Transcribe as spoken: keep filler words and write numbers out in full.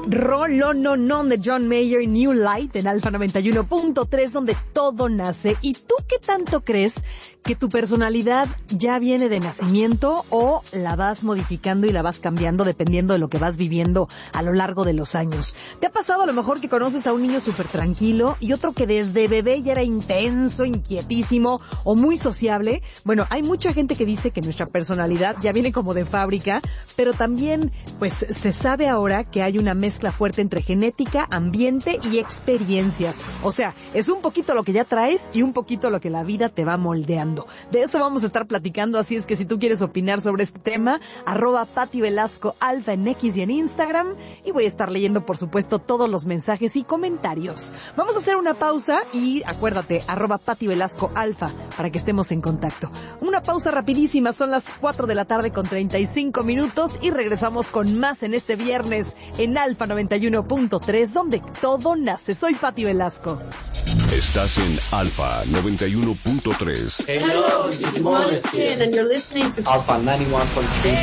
Rolononón de John Mayer, New Light en Alfa noventa y uno punto tres, donde todo nace. ¿Y tú qué tanto crees que tu personalidad ya viene de nacimiento o la vas modificando y la vas cambiando dependiendo de lo que vas viviendo a lo largo de los años? ¿Te ha pasado a lo mejor que conoces a un niño súper tranquilo y otro que desde bebé ya era intenso, inquietísimo o muy sociable? Bueno, hay mucha gente que dice que nuestra personalidad ya viene como de fábrica, pero también pues se sabe ahora que hay una mezcla fuerte entre genética, ambiente y experiencias. O sea, es un poquito lo que ya traes y un poquito lo que la vida te va moldeando. De eso vamos a estar platicando, así es que si tú quieres opinar sobre este tema, arroba Pati Velasco Alfa en X y en Instagram, y voy a estar leyendo, por supuesto, todos los mensajes y comentarios. Vamos a hacer una pausa y acuérdate, arroba Pati Velasco Alfa, para que estemos en contacto. Una pausa rapidísima, son las cuatro de la tarde con treinta y cinco minutos y regresamos con más en este viernes en Alfa noventa y uno punto tres, donde todo nace. Soy Pati Velasco. Estás en Alfa noventa y uno punto tres. Hello, this is Måneskin, and you're listening to Alpha ninety-one point three.